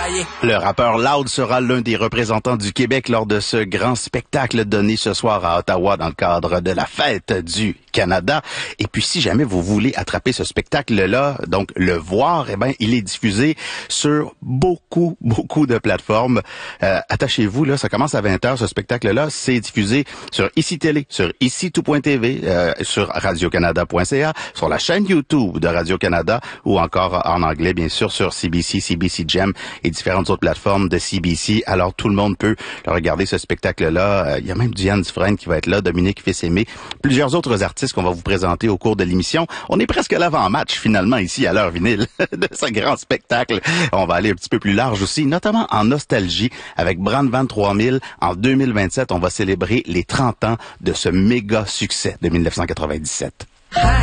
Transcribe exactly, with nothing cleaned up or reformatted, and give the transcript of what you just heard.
taillé. Le rappeur Loud sera l'un des représentants du Québec lors de ce grand spectacle donné ce soir à Ottawa dans le cadre de la fête du Canada. Et puis, si jamais vous voulez attraper ce spectacle-là, donc le voir, eh ben, il est diffusé sur beaucoup, beaucoup de plateformes. Euh, attachez-vous, là, ça commence à vingt heures, ce spectacle-là. C'est diffusé sur Ici Télé, sur ici tout point t v, euh, sur radio canada point c a, sur la chaîne YouTube de Radio-Canada ou encore en anglais, bien sûr, sur C B C, C B C Gem et différentes autres plateformes de C B C. Alors, tout le monde peut regarder ce spectacle-là. Euh, il y a même Diane Dufresne qui va être là, Dominique Fils-Aimé, plusieurs autres artistes qu'on va vous présenter au cours de l'émission. On est presque à l'avant-match, finalement, ici, à l'heure vinyle, de ce grand spectacle. On va aller un petit peu plus large aussi, notamment en nostalgie, avec Brandvan trois mille. En deux mille vingt-sept, on va célébrer les trente ans de ce méga succès de mille neuf cent quatre-vingt-dix-sept.